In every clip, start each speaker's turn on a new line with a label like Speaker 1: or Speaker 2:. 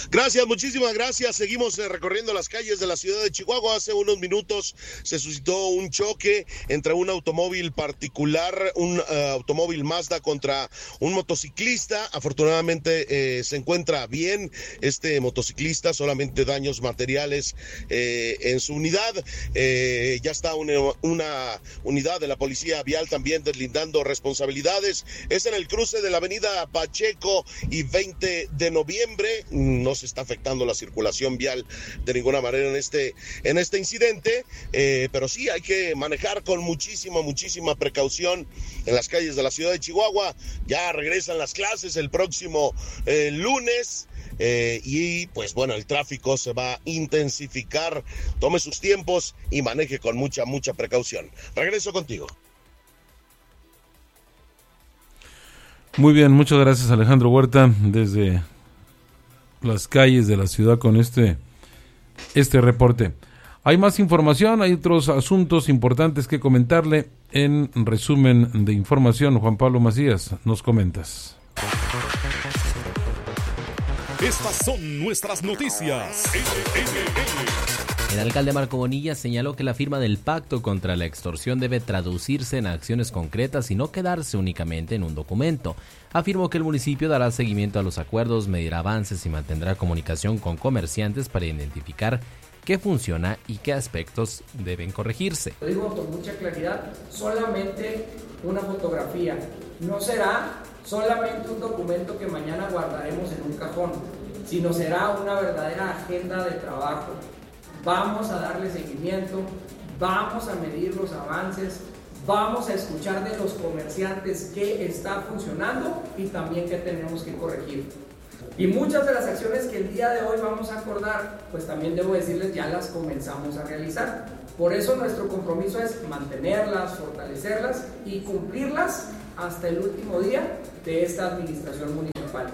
Speaker 1: Gracias, muchísimas gracias. Seguimos recorriendo las calles de la ciudad de Chihuahua. Hace unos minutos se suscitó un choque entre un automóvil particular, un automóvil Mazda contra un motociclista. Afortunadamente se encuentra bien este motociclista, solamente daños materiales en su unidad. Ya está una unidad de la policía vial también deslindando responsabilidades. Es en el cruce de la avenida Pacheco y 20 de noviembre. No se está afectando la circulación vial de ninguna manera en este incidente, pero sí hay que manejar con muchísima precaución en las calles de la ciudad de Chihuahua. Ya regresan las clases el próximo lunes. Y pues bueno, el tráfico se va a intensificar. Tome sus tiempos y maneje con mucha precaución. Regreso contigo.
Speaker 2: Muy bien, muchas gracias, Alejandro Huerta, desde las calles de la ciudad con este reporte. Hay más información, hay otros asuntos importantes que comentarle. En resumen de información, Juan Pablo Macías, nos comentas.
Speaker 3: Estas son nuestras noticias.
Speaker 4: El alcalde Marco Bonilla señaló que la firma del pacto contra la extorsión debe traducirse en acciones concretas y no quedarse únicamente en un documento. Afirmó que el municipio dará seguimiento a los acuerdos, medirá avances y mantendrá comunicación con comerciantes para identificar qué funciona y qué aspectos deben corregirse.
Speaker 5: Lo digo con mucha claridad, solamente una fotografía. No será solamente un documento que mañana guardaremos en un cajón, sino será una verdadera agenda de trabajo. Vamos a darle seguimiento, vamos a medir los avances, vamos a escuchar de los comerciantes qué está funcionando y también qué tenemos que corregir. Y muchas de las acciones que el día de hoy vamos a acordar, pues también debo decirles, ya las comenzamos a realizar. Por eso nuestro compromiso es mantenerlas, fortalecerlas y cumplirlas hasta el último día de esta administración municipal.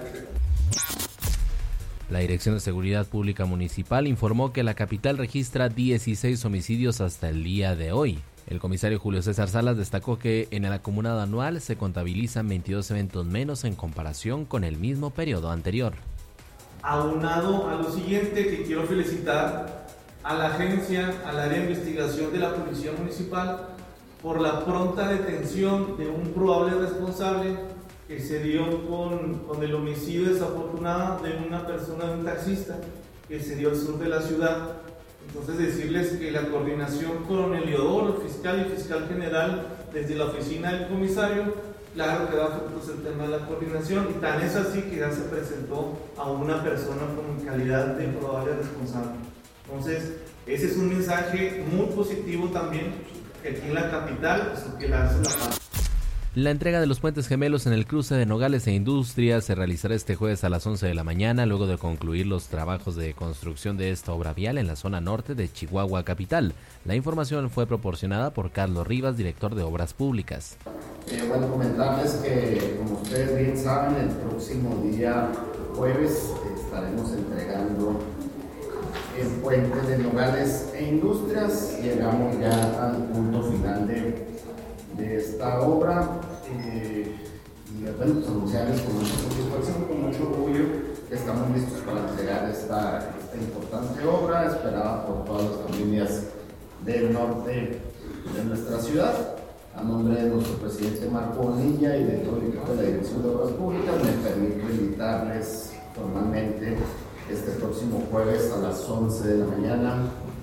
Speaker 4: La Dirección de Seguridad Pública Municipal informó que la capital registra 16 homicidios hasta el día de hoy. El comisario Julio César Salas destacó que en el acumulado anual se contabilizan 22 eventos menos en comparación con el mismo periodo anterior.
Speaker 6: Aunado a lo siguiente, que quiero felicitar a la agencia, al área de investigación de la Policía Municipal por la pronta detención de un probable responsable que se dio con el homicidio desafortunado de una persona, de un taxista, que se dio al sur de la ciudad. Entonces decirles que la coordinación con el Leodoro, el fiscal y fiscal general, desde la oficina del comisario, claro que da frutos el tema de la coordinación, y tan es así que ya se presentó a una persona con calidad de probable responsable. Entonces, ese es un mensaje muy positivo también, que aquí en la capital, pues, que la hace la paz.
Speaker 4: La entrega de los puentes gemelos en el cruce de Nogales e Industrias se realizará este jueves a las 11 de la mañana, luego de concluir los trabajos de construcción de esta obra vial en la zona norte de Chihuahua capital. La información fue proporcionada por Carlos Rivas, director de Obras Públicas.
Speaker 7: Bueno, comentarles que, como ustedes bien saben, el próximo día jueves estaremos entregando el puente de Nogales e Industrias. Llegamos ya al punto final de esta obra y bueno, pues anunciarles con mucha satisfacción, con mucho orgullo que estamos listos para entregar esta importante obra esperada por todas las familias del norte de nuestra ciudad. A nombre de nuestro presidente Marco Bonilla y de todo el equipo de la Dirección de Obras Públicas, me permito invitarles formalmente este próximo jueves a las 11 de la mañana.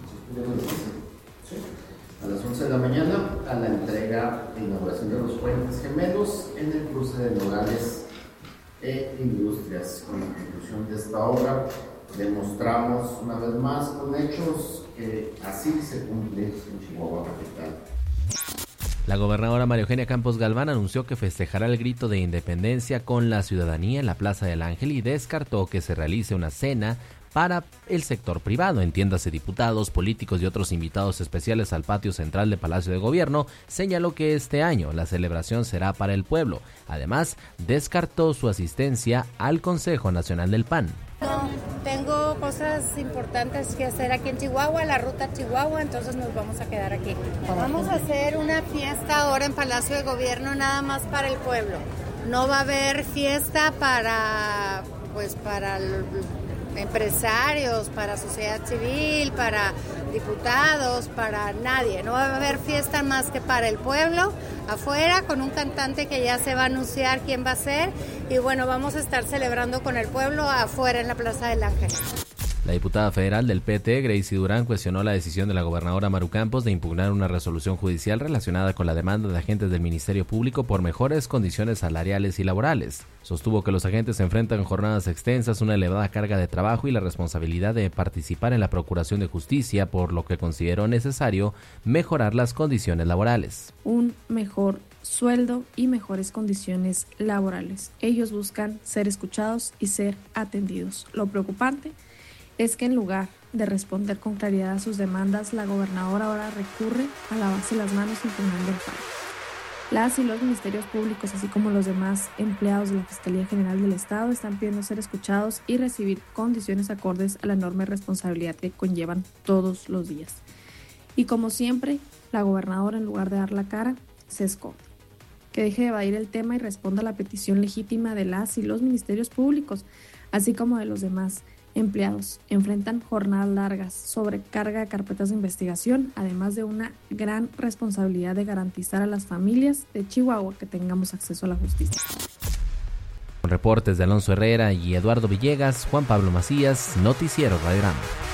Speaker 7: A las 11 de la mañana a la entrega e inauguración de los puentes gemelos en el cruce de Nogales e Industrias. Con la conclusión de esta obra demostramos una vez más con hechos que así se cumple en Chihuahua capital.
Speaker 4: La gobernadora María Eugenia Campos Galván anunció que festejará el grito de independencia con la ciudadanía en la Plaza del Ángel y descartó que se realice una cena para el sector privado, entiéndase diputados, políticos y otros invitados especiales al patio central de Palacio de Gobierno. Señaló que este año la celebración será para el pueblo. Además, descartó su asistencia al Consejo Nacional del PAN.
Speaker 8: No, tengo cosas importantes que hacer aquí en Chihuahua, la ruta Chihuahua, entonces nos vamos a quedar aquí. Vamos a hacer una fiesta ahora en Palacio de Gobierno nada más para el pueblo. No va a haber fiesta para empresarios, para sociedad civil, para diputados, para nadie. No va a haber fiesta más que para el pueblo, afuera, con un cantante que ya se va a anunciar quién va a ser. Y bueno, vamos a estar celebrando con el pueblo afuera en la Plaza del Ángel.
Speaker 4: La diputada federal del PT, Gracie Durán, cuestionó la decisión de la gobernadora Maru Campos de impugnar una resolución judicial relacionada con la demanda de agentes del Ministerio Público por mejores condiciones salariales y laborales. Sostuvo que los agentes se enfrentan a jornadas extensas, una elevada carga de trabajo y la responsabilidad de participar en la procuración de justicia, por lo que consideró necesario mejorar las condiciones laborales.
Speaker 9: Un mejor sueldo y mejores condiciones laborales. Ellos buscan ser escuchados y ser atendidos. Lo preocupante es que en lugar de responder con claridad a sus demandas, la gobernadora ahora recurre a lavarse las manos impugnando el fallo. Las y los ministerios públicos, así como los demás empleados de la Fiscalía General del Estado, están pidiendo ser escuchados y recibir condiciones acordes a la enorme responsabilidad que conllevan todos los días. Y como siempre, la gobernadora, en lugar de dar la cara, se esconde. Que deje de evadir el tema y responda a la petición legítima de las y los ministerios públicos, así como de los demás empleados. Enfrentan jornadas largas, sobrecarga de carpetas de investigación, además de una gran responsabilidad de garantizar a las familias de Chihuahua que tengamos acceso a la justicia.
Speaker 4: Con reportes de Alonso Herrera y Eduardo Villegas, Juan Pablo Macías, Noticiero Radio Grande.